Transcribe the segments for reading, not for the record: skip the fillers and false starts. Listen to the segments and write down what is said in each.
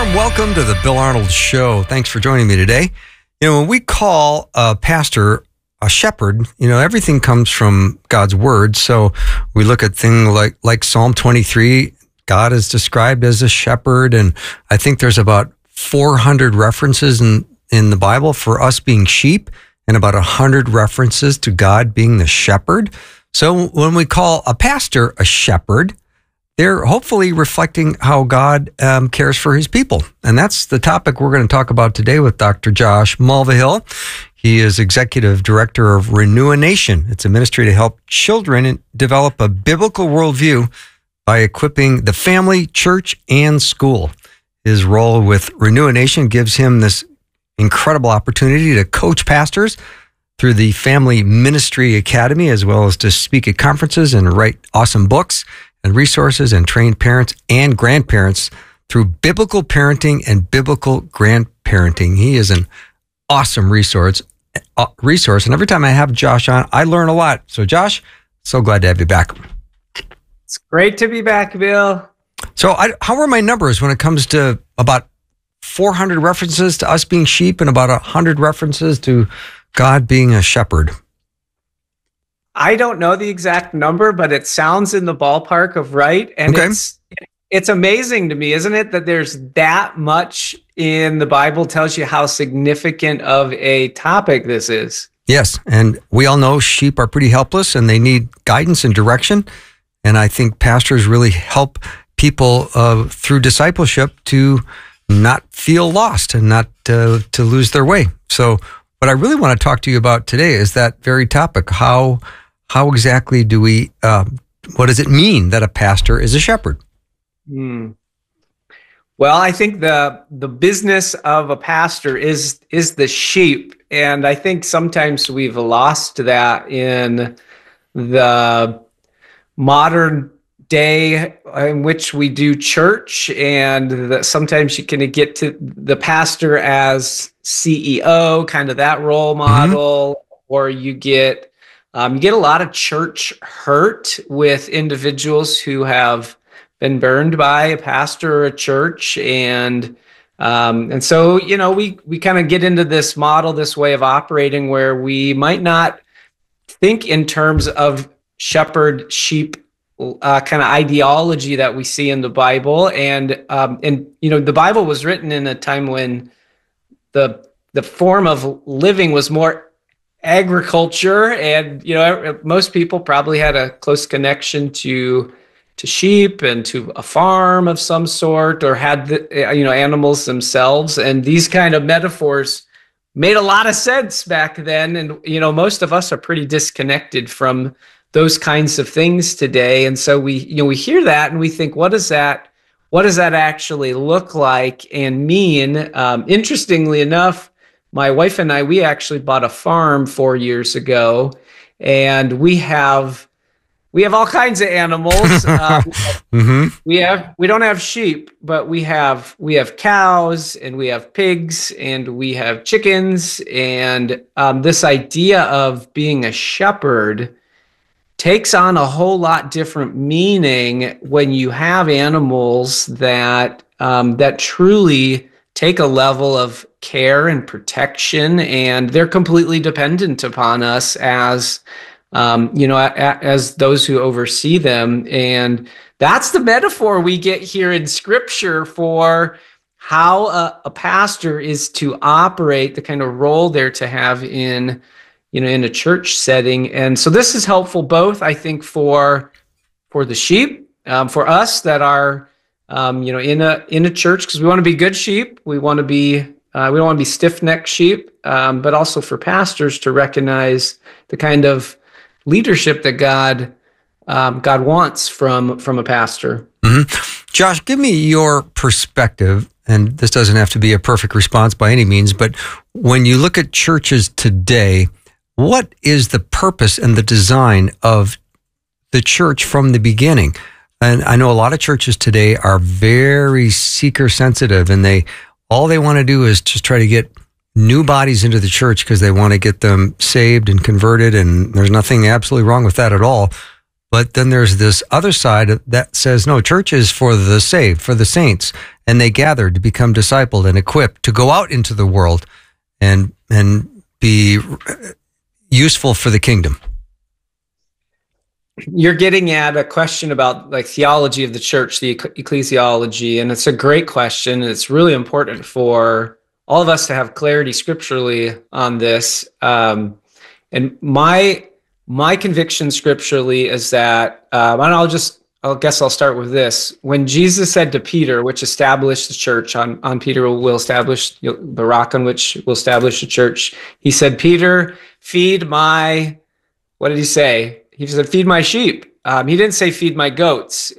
warm welcome to the Bill Arnold Show. Thanks for joining me today. When we call a pastor a shepherd, everything comes from God's word. So we look at things like Psalm 23. God is described as a shepherd, and I think there's about 400 references in the Bible for us being sheep, and about 100 references to God being the shepherd. So when we call a pastor a shepherd, they're hopefully reflecting how God cares for his people. And that's the topic we're going to talk about today with Dr. Josh Mulvihill. He is Executive Director of Renew a Nation. It's a ministry to help children develop a biblical worldview by equipping the family, church, and school. His role with Renew a Nation gives him this incredible opportunity to coach pastors through the Family Ministry Academy, as well as to speak at conferences and write awesome books and resources and train parents and grandparents through biblical parenting and biblical grandparenting. He is an awesome resource. And every time I have Josh on, I learn a lot. So Josh, so glad to have you back. It's great to be back, Bill. So how are my numbers when it comes to about 400 references to us being sheep and about 100 references to God being a shepherd? I don't know the exact number, but it sounds in the ballpark of right. And okay. It's amazing to me, isn't it, that there's that much in the Bible tells you how significant of a topic this is. Yes, and we all know sheep are pretty helpless and they need guidance and direction. And I think pastors really help people through discipleship to not feel lost and not to lose their way. So what I really want to talk to you about today is that very topic. How exactly do we, what does it mean that a pastor is a shepherd? Well, I think the business of a pastor is the sheep. And I think sometimes we've lost that in the modern day in which we do church, and sometimes you can get to the pastor as CEO, kind of that role model, or you get a lot of church hurt with individuals who have been burned by a pastor or a church, and so we kind of get into this model, this way of operating, where we might not think in terms of shepherd sheep kind of ideology that we see in the Bible, and the Bible was written in a time when the form of living was more agriculture, and most people probably had a close connection to sheep and to a farm of some sort, or had animals themselves, and these kind of metaphors made a lot of sense back then. And most of us are pretty disconnected from those kinds of things today, and so we hear that and we think, what does that actually look like and mean? Interestingly enough, my wife and I, we actually bought a farm 4 years ago, and we have all kinds of animals. We don't have sheep, but we have cows, and we have pigs, and we have chickens, and this idea of being a shepherd takes on a whole lot different meaning when you have animals that truly take a level of care and protection, and they're completely dependent upon us as those who oversee them. And that's the metaphor we get here in Scripture for how a pastor is to operate, the kind of role they're to have in a church setting. And so this is helpful both, I think, for the sheep, for us that are, in a church, because we want to be good sheep. We don't want to be stiff-necked sheep, but also for pastors to recognize the kind of leadership that God wants from a pastor. Josh, give me your perspective, and this doesn't have to be a perfect response by any means, but when you look at churches today, what is the purpose and the design of the church from the beginning? And I know a lot of churches today are very seeker sensitive, and all they want to do is just try to get new bodies into the church because they want to get them saved and converted, and there's nothing absolutely wrong with that at all. But then there's this other side that says, no, church is for the saved, for the saints, and they gather to become discipled and equipped to go out into the world and be useful for the kingdom. You're getting at a question about like theology of the church, the ecclesiology, and it's a great question. It's really important for all of us to have clarity scripturally on this. And my conviction scripturally is that, and I guess I'll start with this. When Jesus said to Peter, which established the church, on Peter will establish the rock on which will establish the church. He said, Peter, feed my, what did he say? He said, feed my sheep. He didn't say feed my goats.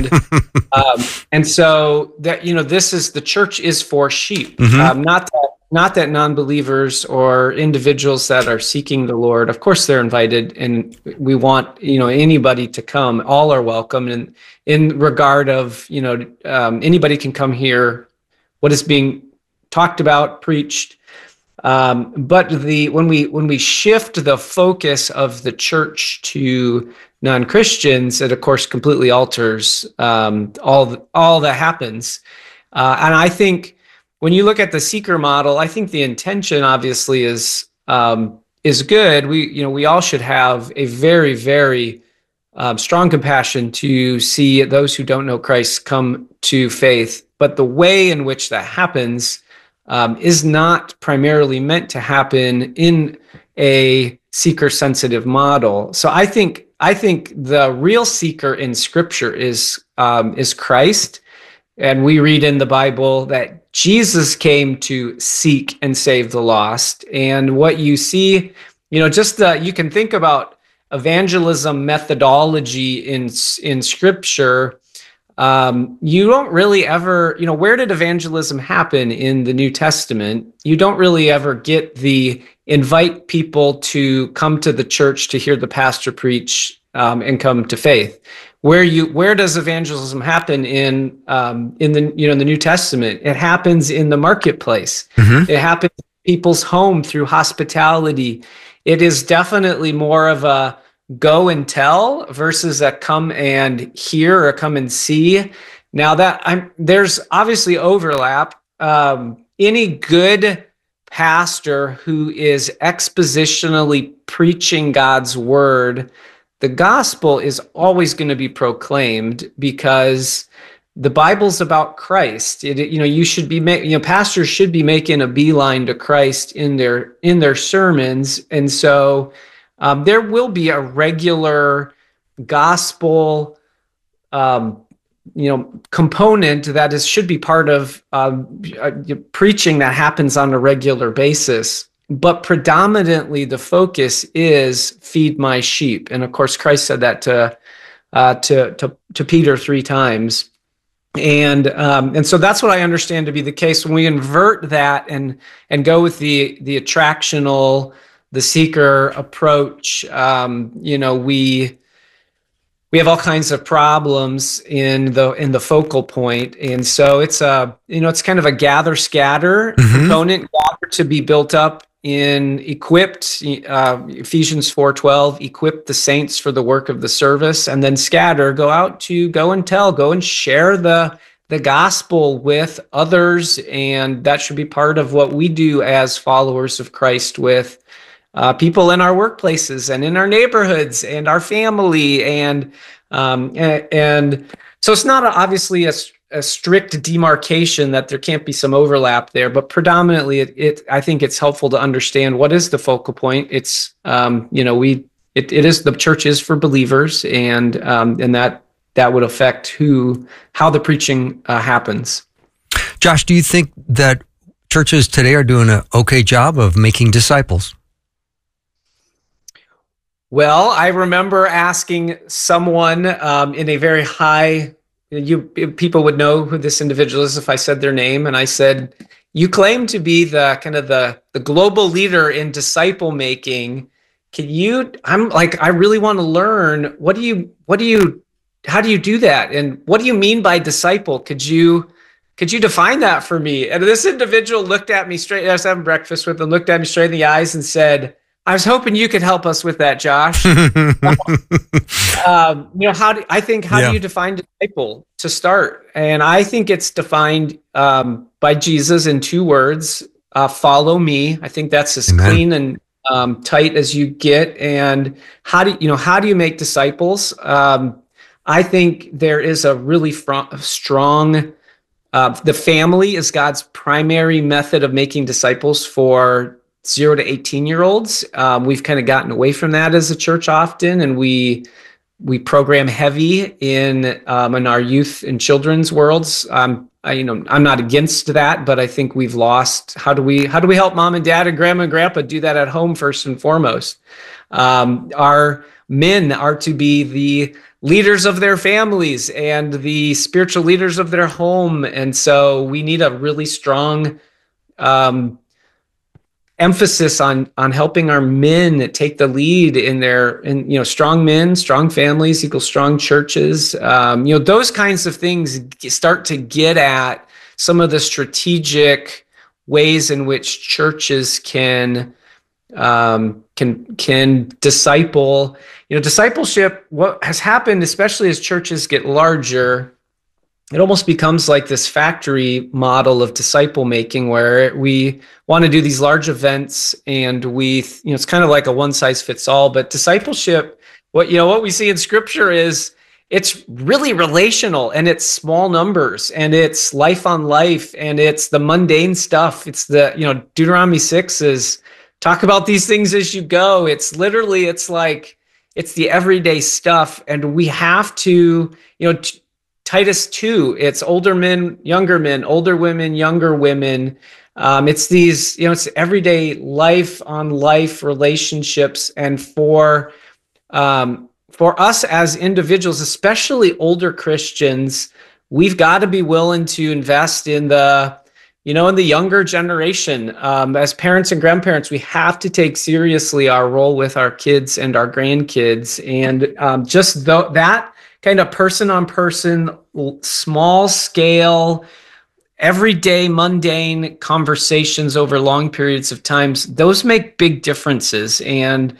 And so that, this is, the church is for sheep. Mm-hmm. Not that non-believers or individuals that are seeking the Lord, of course they're invited, and we want, anybody to come. All are welcome. And in regard of, anybody can come hear what is being talked about, preached. But when we shift the focus of the church to non-Christians, it of course completely alters all that happens. And I think when you look at the seeker model, I think the intention obviously is good. We all should have a very, very strong compassion to see those who don't know Christ come to faith. But the way in which that happens is not primarily meant to happen in a seeker-sensitive model. So I think the real seeker in Scripture is Christ, and we read in the Bible that Jesus came to seek and save the lost. And what you see, you can think about evangelism methodology in Scripture. You don't really ever, where did evangelism happen in the New Testament? You don't really ever get the invite people to come to the church to hear the pastor preach and come to faith. Where does evangelism happen in the New Testament? It happens in the marketplace. Mm-hmm. It happens in people's home through hospitality. It is definitely more of a go and tell versus a come and hear or come and see. Now there's obviously overlap. Any good pastor who is expositionally preaching God's word, the gospel is always going to be proclaimed because the Bible's about Christ. You should be pastors should be making a beeline to Christ in their sermons, and so there will be a regular gospel, component that should be part of preaching that happens on a regular basis. But predominantly, the focus is feed my sheep, and of course, Christ said that to Peter 3 times, and so that's what I understand to be the case. When we invert that and go with the attractional, the seeker approach, we have all kinds of problems in the focal point, and so it's it's kind of a gather scatter mm-hmm. component. Gather to be built up in equipped, Ephesians 4:12, equip the saints for the work of the service, and then scatter, go and tell, go and share the gospel with others, and that should be part of what we do as followers of Christ with people in our workplaces and in our neighborhoods and our family, and so it's not obviously a strict demarcation that there can't be some overlap there, but predominantly I think it's helpful to understand what is the focal point. It's it is, the church is for believers, and that would affect how the preaching happens. Josh, do you think that churches today are doing an okay job of making disciples? Well, I remember asking someone in a very high, people would know who this individual is if I said their name, and I said, "You claim to be the kind of the global leader in disciple making. I'm like, I really want to learn. How do you do that? And what do you mean by disciple? Could you define that for me?" And this individual looked at me straight, I was having breakfast with him, looked at me straight in the eyes and said, I was hoping you could help us with that, Josh. How do you define disciple to start? And I think it's defined by Jesus in 2 words: follow me. I think that's as Amen. clean and tight as you get. And how do you make disciples? I think there is a really strong. The family is God's primary method of making disciples for 0 to 18-year-olds. We've kind of gotten away from that as a church often, and we program heavy in our youth and children's worlds. I'm not against that, but I think we've lost. How do we help mom and dad and grandma and grandpa do that at home first and foremost? Our men are to be the leaders of their families and the spiritual leaders of their home, and so we need a really strong emphasis on helping our men take the lead in strong men, strong families equal strong churches. Those kinds of things start to get at some of the strategic ways in which churches can disciple. Discipleship, what has happened, especially as churches get larger, it almost becomes like this factory model of disciple making, where we want to do these large events, and it's kind of like a one size fits all. But discipleship, what we see in Scripture is it's really relational, and it's small numbers, and it's life on life, and it's the mundane stuff. It's Deuteronomy 6 is talk about these things as you go. It's the everyday stuff, and we have to, Titus 2, it's older men, younger men, older women, younger women. It's these, it's everyday life on life relationships. And for us as individuals, especially older Christians, we've got to be willing to invest in the younger generation. As parents and grandparents, we have to take seriously our role with our kids and our grandkids. And that kind of person-on-person, small-scale, everyday, mundane conversations over long periods of times, those make big differences. And,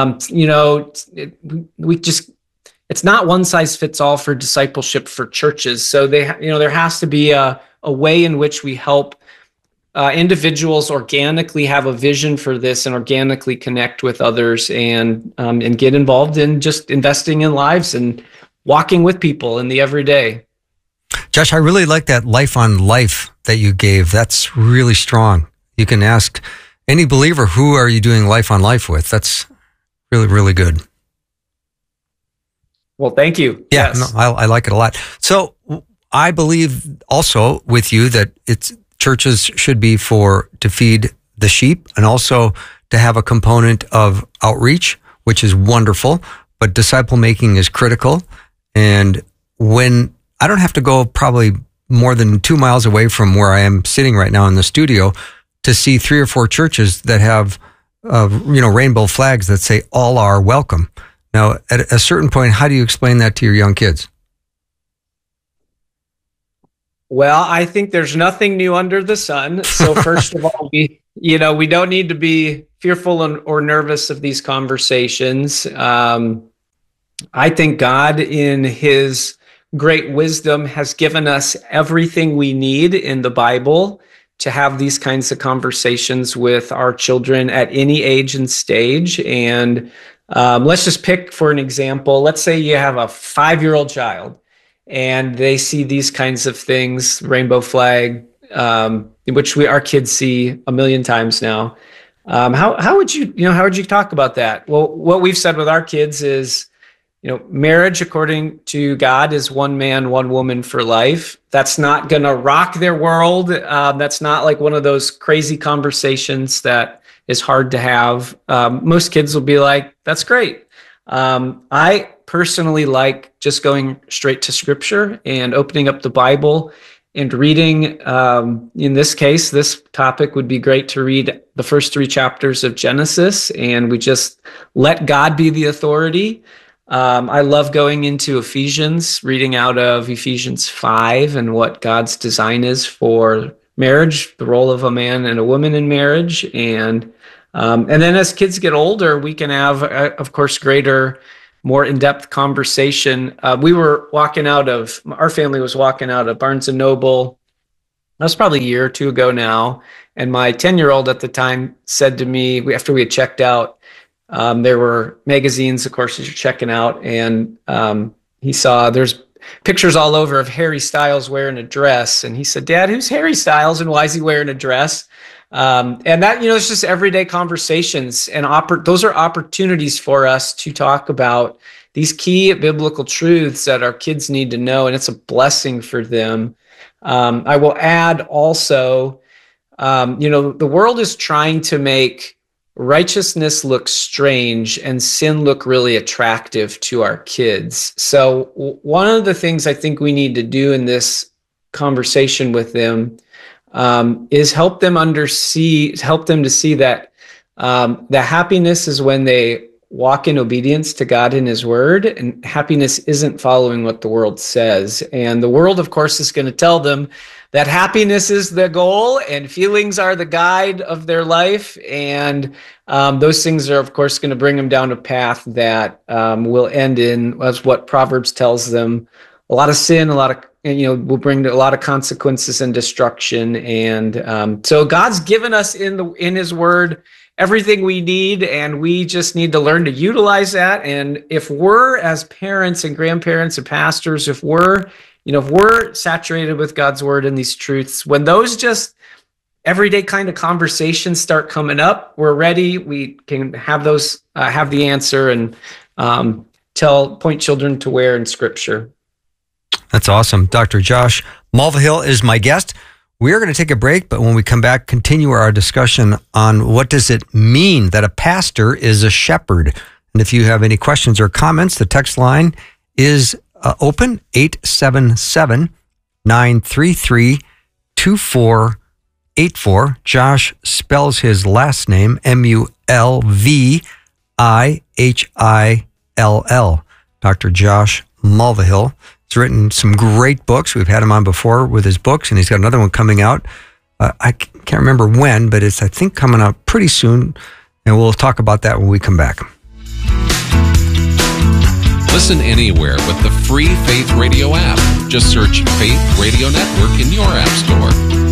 it's not one size fits all for discipleship for churches. So there has to be a way in which we help individuals organically have a vision for this and organically connect with others and get involved in just investing in lives and walking with people in the everyday. Josh, I really like that life on life that you gave. That's really strong. You can ask any believer, who are you doing life on life with? That's really, really good. Well, thank you. Yeah, yes. No, I like it a lot. So I believe also with you that churches should be to feed the sheep, and also to have a component of outreach, which is wonderful, but disciple making is critical. And when I don't have to go probably more than 2 miles away from where I am sitting right now in the studio to see 3 or 4 churches that have, rainbow flags that say all are welcome. Now, at a certain point, how do you explain that to your young kids? Well, I think there's nothing new under the sun. So first of all, we don't need to be fearful or nervous of these conversations. I think God, in His great wisdom, has given us everything we need in the Bible to have these kinds of conversations with our children at any age and stage. And let's just pick for an example. Let's say you have a 5-year-old child, and they see these kinds of things, rainbow flag, which our kids see a million times now. How would you talk about that? Well, what we've said with our kids is, marriage according to God is one man, one woman for life. That's not going to rock their world. That's not like one of those crazy conversations that is hard to have. Most kids will be like, that's great. I personally like just going straight to Scripture and opening up the Bible and reading. In this case, this topic would be great to read the first 3 chapters of Genesis, and we just let God be the authority. I love going into Ephesians, reading out of Ephesians 5 and what God's design is for marriage, the role of a man and a woman in marriage. And And then as kids get older, we can have, of course, greater, more in-depth conversation. Our family was walking out of Barnes & Noble. That was probably a year or two ago now. And my 10-year-old at the time said to me, after we had checked out, there were magazines, of course, as you're checking out, and he saw there's pictures all over of Harry Styles wearing a dress. And he said, "Dad, who's Harry Styles and why is he wearing a dress?" And that, it's just everyday conversations, and those are opportunities for us to talk about these key biblical truths that our kids need to know, and it's a blessing for them. I will add also, the world is trying to make righteousness look strange and sin look really attractive to our kids. So one of the things I think we need to do in this conversation with them is help them to see that the happiness is when they walk in obedience to God and His Word, and happiness isn't following what the world says. And the world, of course, is going to tell them that happiness is the goal and feelings are the guide of their life. And those things are, of course, going to bring them down a path that will end in, as what Proverbs tells them, a lot of sin, will bring a lot of consequences and destruction. And so God's given us in His Word everything we need, and we just need to learn to utilize that. And if we're, as parents and grandparents and pastors, if we're saturated with God's Word and these truths, when those just everyday kind of conversations start coming up, we're ready. We can have those, have the answer, and point children to where in Scripture. That's awesome. Dr. Josh Mulvihill is my guest. We are going to take a break, but when we come back, continue our discussion on what does it mean that a pastor is a shepherd. And if you have any questions or comments, the text line is open, 877-933-2484. Josh spells his last name, Mulvihill. Dr. Josh Mulvihill. He's written some great books. We've had him on before with his books, and he's got another one coming out. I can't remember when, but it's, I think, coming out pretty soon, and we'll talk about that when we come back. Listen anywhere with the free Faith Radio app. Just search Faith Radio Network in your app store.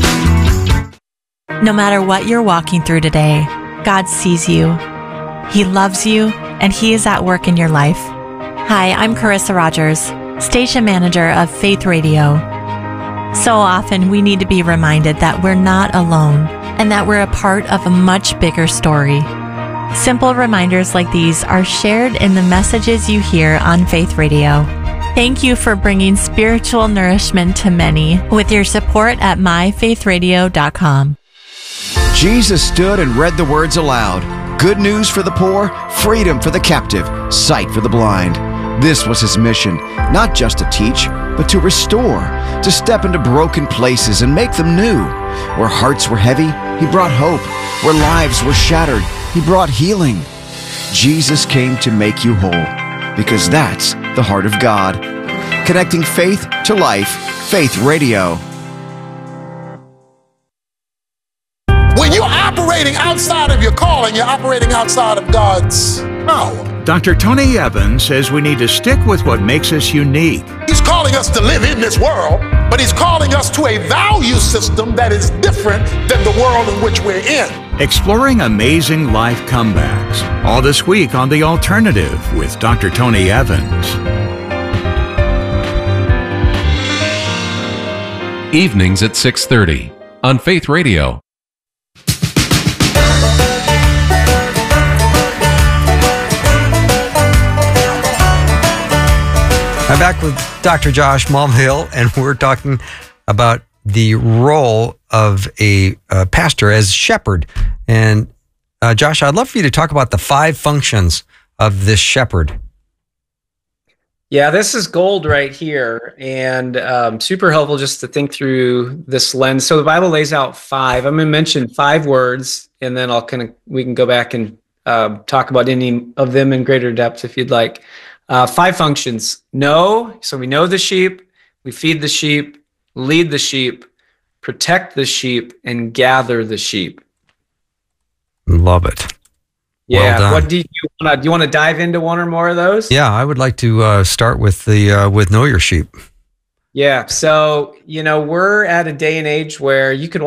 No matter what you're walking through today, God sees you. He loves you, and He is at work in your life. Hi, I'm Carissa Rogers, Station Manager of Faith Radio. So often we need to be reminded that we're not alone and that we're a part of a much bigger story. Simple reminders like these are shared in the messages you hear on Faith Radio. Thank you for bringing spiritual nourishment to many with your support at myfaithradio.com. Jesus stood and read the words aloud. Good news for the poor, freedom for the captive, sight for the blind. This was His mission, not just to teach, but to restore, to step into broken places and make them new. Where hearts were heavy, He brought hope. Where lives were shattered, He brought healing. Jesus came to make you whole, because that's the heart of God. Connecting faith to life, Faith Radio. When you're operating outside of your calling, you're operating outside of God's power. Dr. Tony Evans says we need to stick with what makes us unique. He's calling us to live in this world, but He's calling us to a value system that is different than the world in which we're in. Exploring amazing life comebacks. All this week on The Alternative with Dr. Tony Evans. Evenings at 6:30 on Faith Radio. I'm back with Dr. Josh Mulvihill, and we're talking about the role of a pastor as shepherd. And Josh, I'd love for you to talk about the 5 functions of this shepherd. Yeah, this is gold right here, and super helpful just to think through this lens. So the Bible lays out 5. I'm going to mention 5 words, and then we can go back and talk about any of them in greater depth if you'd like. 5 functions. Know, so we know the sheep, we feed the sheep, lead the sheep, protect the sheep, and gather the sheep. Love it. Yeah. Well done. What do you want to dive into one or more of those? Yeah, I would like to start with with Know Your Sheep. Yeah. So, we're at a day and age where you can